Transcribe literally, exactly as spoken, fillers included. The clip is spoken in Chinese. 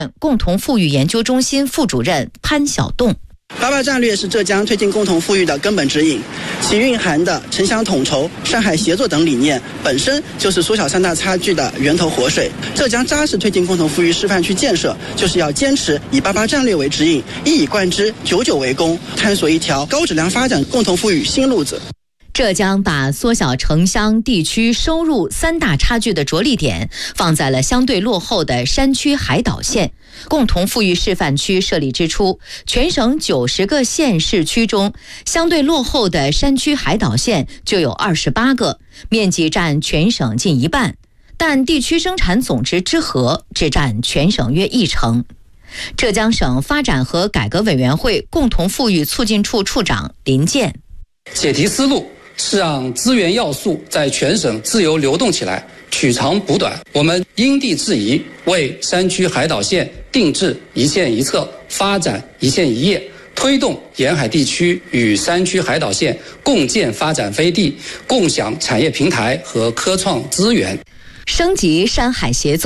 共同富裕研究中心副主任潘晓栋。 八八战略是浙江推进共同富裕的根本指引，其蕴含的城乡统筹、上海协作等理念，本身就是缩小三大差距的源头活水。浙江扎实推进共同富裕示范区建设，就是要坚持以八八战略为指引，一以贯之，久久为功，探索一条高质量发展共同富裕新路子。 浙江把缩小城乡地区收入三大差距的着力点放在了相对落后的山区海岛县。共同富裕示范区设立之初，全省九十个县市区中，相对落后的山区海岛县就有二十八个，面积占全省近一半，但地区生产总值之和只占全省约一成。浙江省发展和改革委员会共同富裕促进处处长林健： 解题思路是让资源要素在全省自由流动起来，取长补短。我们因地制宜，为山区海岛县定制一县一策，发展一县一业，推动沿海地区与山区海岛县共建发展飞地，共享产业平台和科创资源， 升级山海协作。